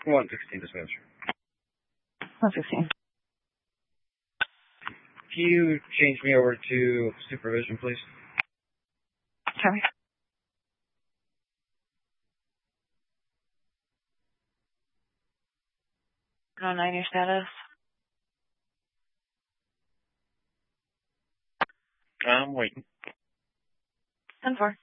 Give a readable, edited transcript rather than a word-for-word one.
116 dispatch. 116. Can you change me over to supervision, please? Okay. 09, your status? I'm waiting. 10-4.